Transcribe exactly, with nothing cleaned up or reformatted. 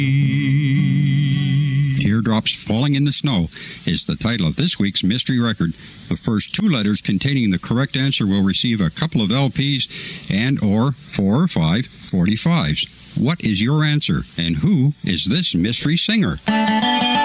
Teardrops Falling in the Snow is the title of this week's mystery record. The first two letters containing the correct answer will receive a couple of L Ps and or four or five forty-fives. What is your answer, and who is this mystery singer?